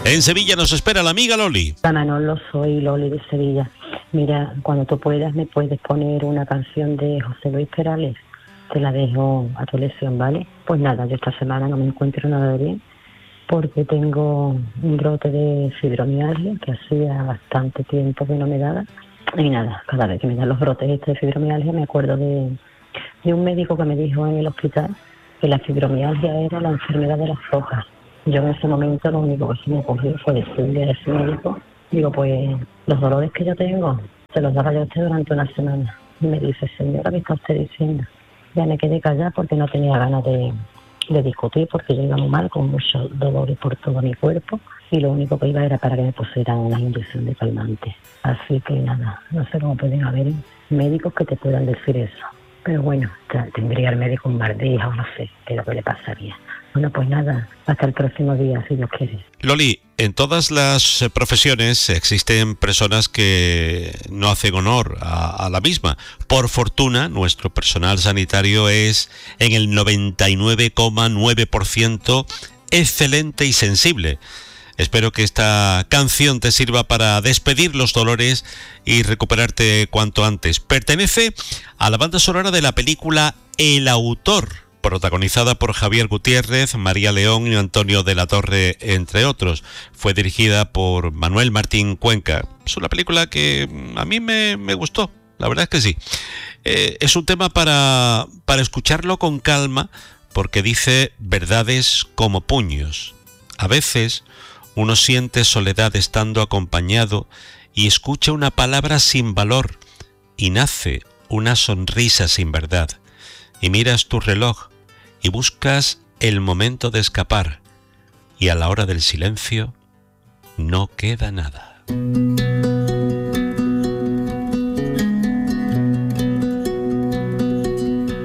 En Sevilla nos espera la amiga Loli. Manolo, soy Loli de Sevilla. Mira, cuando tú puedas me puedes poner una canción de José Luis Perales. Te la dejo a tu elección, ¿vale? Pues nada, yo esta semana no me encuentro nada de bien porque tengo un brote de fibromialgia que hacía bastante tiempo que no me daba. Y nada, cada vez que me dan los brotes de fibromialgia me acuerdo de un médico que me dijo en el hospital que la fibromialgia era la enfermedad de las rocas. Yo en ese momento lo único que se me ocurrió fue decirle a ese médico, digo, pues los dolores que yo tengo se los daba yo a usted durante una semana. Y me dice, señora, ¿qué está usted diciendo? Ya me quedé callada porque no tenía ganas de discutir, porque yo iba muy mal, con muchos dolores por todo mi cuerpo, y lo único que iba era para que me pusieran una inyección de calmante. Así que nada, no sé cómo pueden haber médicos que te puedan decir eso. Pero bueno, tendría el médico un bardija o no sé qué es lo que le pasaría. Bueno, pues nada, hasta el próximo día, si Dios quiere. Loli, en todas las profesiones existen personas que no hacen honor a la misma. Por fortuna, nuestro personal sanitario es en el 99,9% excelente y sensible. Espero que esta canción te sirva para despedir los dolores y recuperarte cuanto antes. Pertenece a la banda sonora de la película El Autor, protagonizada por Javier Gutiérrez, María León y Antonio de la Torre, entre otros. Fue dirigida por Manuel Martín Cuenca. Es una película que a mí me gustó, la verdad es que sí. Es un tema para escucharlo con calma, porque dice verdades como puños. A veces uno siente soledad estando acompañado y escucha una palabra sin valor y nace una sonrisa sin verdad. Y miras tu reloj y buscas el momento de escapar, y a la hora del silencio no queda nada.